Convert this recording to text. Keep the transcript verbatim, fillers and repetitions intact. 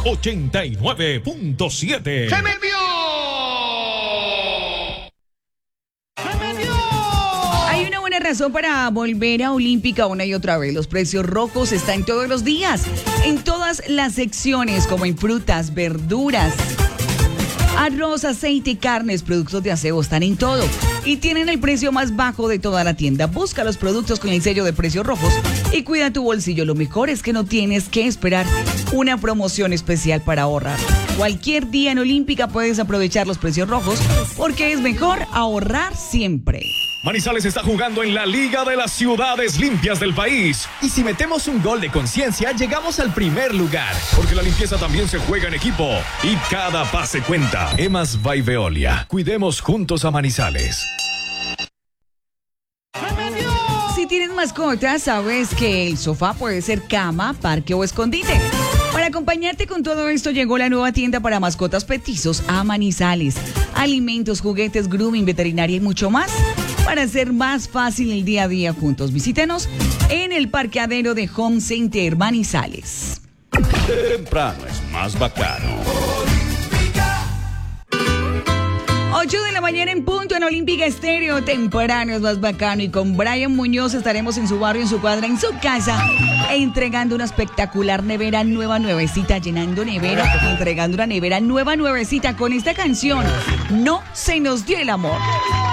ochenta y nueve punto siete. ¡Se me envió! Hay una buena razón para volver a Olímpica una y otra vez. Los precios rojos están todos los días, en todas las secciones, como en frutas, verduras, arroz, aceite, carnes, productos de aseo, están en todo. Y tienen el precio más bajo de toda la tienda. Busca los productos con el sello de precios rojos y cuida tu bolsillo. Lo mejor es que no tienes que esperar una promoción especial para ahorrar. Cualquier día en Olímpica puedes aprovechar los precios rojos porque es mejor ahorrar siempre. Manizales está jugando en la Liga de las Ciudades Limpias del país. Y si metemos un gol de conciencia, llegamos al primer lugar. Porque la limpieza también se juega en equipo y cada pase cuenta. Emas by Veolia. Cuidemos juntos a Manizales. Si tienes mascotas, sabes que el sofá puede ser cama, parque o escondite. Para acompañarte con todo esto llegó la nueva tienda para mascotas petizos a Manizales. Alimentos, juguetes, grooming, veterinaria y mucho más. Para hacer más fácil el día a día juntos, visítenos en el parqueadero de Home Center Manizales. Temprano es más bacano. ocho de la mañana en punto en Olímpica Estéreo. Temprano es más bacano. Y con Brian Muñoz estaremos en su barrio, en su cuadra, en su casa, entregando una espectacular nevera nueva, nuevecita, llenando nevera, entregando una nevera nueva, nuevecita con esta canción. No se nos dio el amor.